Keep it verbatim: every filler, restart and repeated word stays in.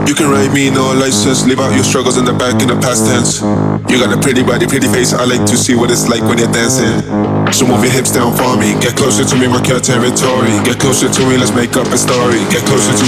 You can write me no license, leave out your struggles in the back in the past tense. You got a pretty body, pretty face, I like to see what it's like when you're dancing. So move your hips down for me, get closer to me, mark your territory. Get closer to me, let's make up a story. Get closer to